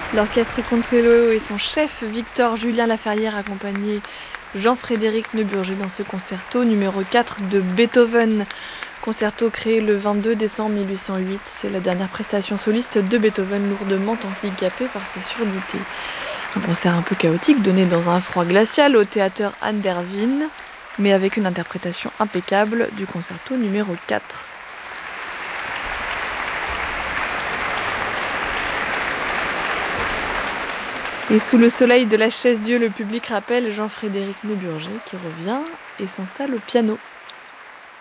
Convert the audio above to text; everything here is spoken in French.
L'orchestre Consuelo et son chef Victor Julien Laferrière accompagnaient Jean-Frédéric Neuburger dans ce concerto numéro 4 de Beethoven. Concerto créé le 22 décembre 1808, c'est la dernière prestation soliste de Beethoven, lourdement handicapé par sa surdité. Un concert un peu chaotique donné dans un froid glacial au théâtre Anne der Wien, mais avec une interprétation impeccable du concerto numéro 4. Et sous le soleil de la Chaise-Dieu, le public rappelle Jean-Frédéric Neuburger qui revient et s'installe au piano.